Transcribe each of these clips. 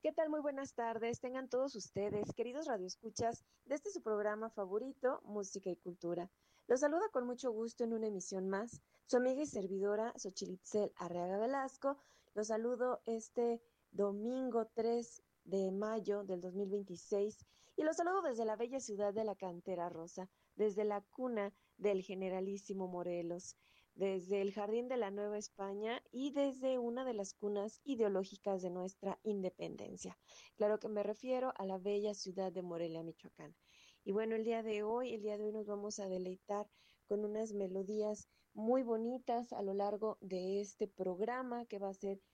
¿Qué tal? Muy buenas tardes. Tengan todos ustedes, queridos radioescuchas, de este su programa favorito, Música y Cultura. Los saluda con mucho gusto en una emisión más. Su amiga y servidora, Xochilitzel Arreaga Velasco. Los saludo este domingo 3 de mayo del 2026 y los saludo desde la bella ciudad de la Cantera Rosa, desde la cuna del generalísimo Morelos, desde el Jardín de la Nueva España y desde una de las cunas ideológicas de nuestra independencia. Claro que me refiero a la bella ciudad de Morelia, Michoacán. Y bueno, el día de hoy nos vamos a deleitar con unas melodías muy bonitas a lo largo de este programa que va a ser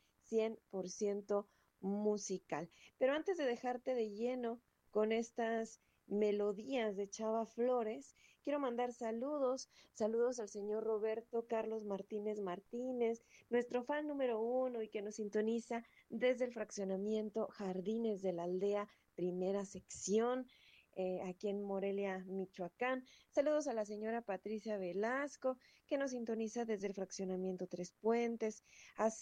100% musical. Pero antes de dejarte de lleno con estas melodías de Chava Flores, quiero mandar saludos al señor Roberto Carlos Martínez Martínez, nuestro fan número uno y que nos sintoniza desde el fraccionamiento Jardines de la Aldea, primera sección, aquí en Morelia, Michoacán. Saludos a la señora Patricia Velasco, que nos sintoniza desde el fraccionamiento Tres Puentes, a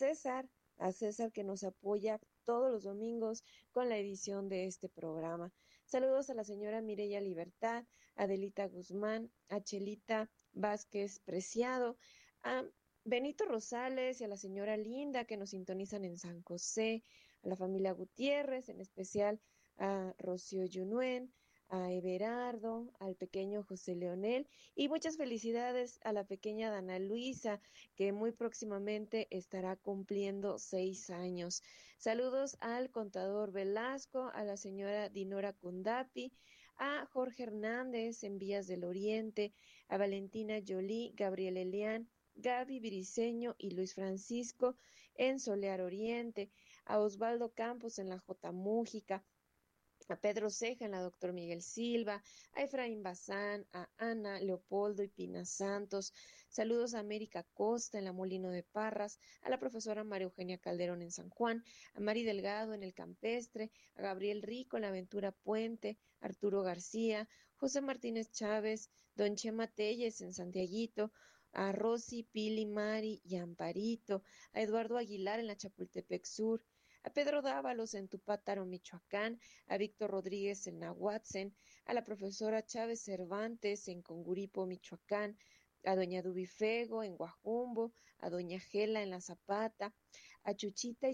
César que nos apoya todos los domingos con la edición de este programa. Saludos a la señora Mireya Libertad, Adelita Guzmán, a Chelita Vázquez Preciado, a Benito Rosales y a la señora Linda que nos sintonizan en San José, a la familia Gutiérrez, en especial a Rocío Yunuen, a Everardo, al pequeño José Leonel y muchas felicidades a la pequeña Dana Luisa que muy próximamente estará cumpliendo 6 años. Saludos al contador Velasco, a la señora Dinora Kundapi, a Jorge Hernández en Vías del Oriente, a Valentina Jolie, Gabriel Elián, Gaby Briceño y Luis Francisco en Solear Oriente, a Osvaldo Campos en la J. Mújica, a Pedro Ceja en la Doctor Miguel Silva, a Efraín Bazán, a Ana, Leopoldo y Pina Santos. Saludos a América Costa en la Molino de Parras, a la profesora María Eugenia Calderón en San Juan, a Mari Delgado en el Campestre, a Gabriel Rico en la Aventura Puente, Arturo García, José Martínez Chávez, Don Chema Telles en Santiaguito, a Rosy, Pili, Mari y Amparito, a Eduardo Aguilar en la Chapultepec Sur, a Pedro Dávalos en Tupátaro, Michoacán, a Víctor Rodríguez en Nahuatzen, a la profesora Chávez Cervantes en Conguripo, Michoacán, a doña Dubifego en Guajumbo, a doña Gela en La Zapata, a Chuchita